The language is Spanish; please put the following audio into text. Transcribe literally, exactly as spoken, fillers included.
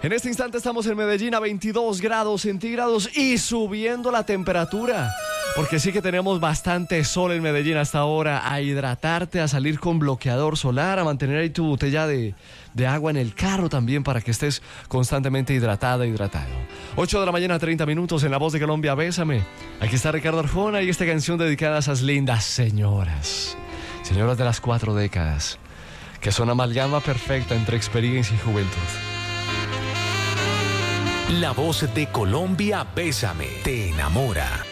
En este instante estamos en Medellín a veintidós grados centígrados y subiendo la temperatura. Porque sí que tenemos bastante sol en Medellín hasta ahora. A hidratarte, a salir con bloqueador solar, a mantener ahí tu botella de, de agua en el carro también para que estés constantemente hidratada, hidratado. ocho de la mañana, treinta minutos en La Voz de Colombia, Bésame. Aquí está Ricardo Arjona y esta canción dedicada a esas lindas señoras. Señoras de las cuatro décadas, que son amalgama perfecta entre experiencia y juventud. La Voz de Colombia, Bésame, te enamora.